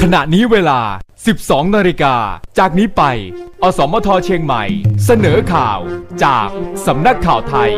ณะนี้เวลา 12 นาฬิกาจากนี้ไปอสมทเชียงใหม่เสนอข่าวจากสำนักข่าวไทย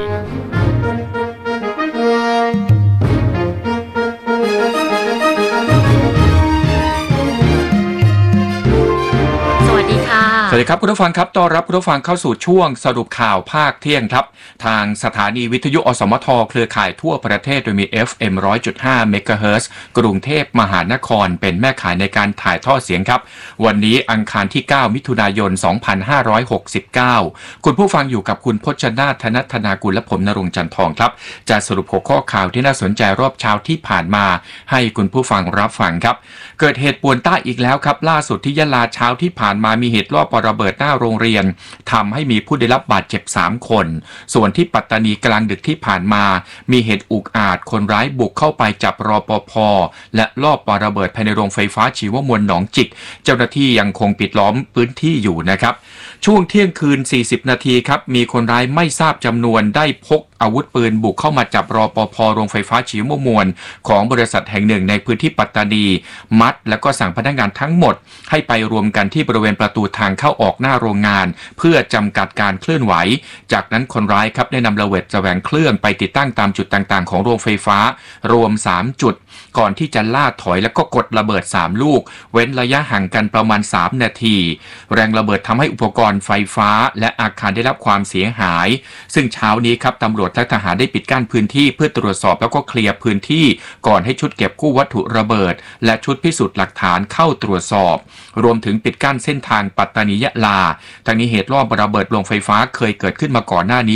สวัสดีครับคุณผู้ฟังครับต้อนรับคุณผู้ฟังเข้าสู่ช่วงสรุปข่าวภาคเที่ยงครับทางสถานีวิทยุอสมทเครือข่ายทั่วประเทศโดยมี FM 100.5 เมกะเฮิรตซ์กรุงเทพมหานครเป็นแม่ข่ายในการถ่ายทอดเสียงครับวันนี้อังคารที่ 9 มิถุนายน 2569 คุณผู้ฟังอยู่กับคุณพจนาถ ธนธนากุลและผมณรงค์จันทองครับจะสรุปหัวข้อข่าวที่น่าสนใจรอบเช้าที่ผ่านมาให้คุณผู้ฟังรับฟังครับเกิดเหตุป่วนใต้อีกแล้วครับล่าสุดที่ยะลาเช้าที่ผ่านมามีเหตุรอบระเบิดหน้าโรงเรียนทำให้มีผู้ได้รับบาดเจ็บ3คนส่วนที่ปัตตานีกลางดึกที่ผ่านมามีเหตุอุกอาจคนร้ายบุกเข้าไปจับรปภ.และลอบปาระเบิดภายในโรงไฟฟ้าชีวมวลหนองจิกเจ้าหน้าที่ยังคงปิดล้อมพื้นที่อยู่นะครับช่วงเที่ยงคืน40นาทีครับมีคนร้ายไม่ทราบจำนวนได้พกอาวุธปืนบุกเข้ามาจับรปภ.โรงไฟฟ้าชีวมวลของบริษัทแห่งหนึ่งในพื้นที่ปัตตานีมัดแล้วก็สั่งพนักงานทั้งหมดให้ไปรวมกันที่บริเวณประตูทางเข้าออกหน้าโรงงานเพื่อจำกัดการเคลื่อนไหวจากนั้นคนร้ายครับได้นำระเบิดแสวงเครื่องไปติดตั้งตามจุดต่างๆของโรงไฟฟ้ารวม3จุดก่อนที่จะล่าถอยแล้วก็กดระเบิด3ลูกเว้นระยะห่างกันประมาณ3นาทีแรงระเบิดทำให้อุปกรณ์ไฟฟ้าและอาคารได้รับความเสียหายซึ่งเช้านี้ครับตำรวจและทหารได้ปิดกั้นพื้นที่เพื่อตรวจสอบแล้วก็เคลียร์พื้นที่ก่อนให้ชุดเก็บกู้วัตถุระเบิดและชุดพิสูจน์หลักฐานเข้าตรวจสอบรวมถึงปิดกั้นเส้นทางปัตตานียะลาทั้งนี้เหตุรอบระเบิดโรงไฟฟ้าเคยเกิดขึ้นมาก่อนหน้านี้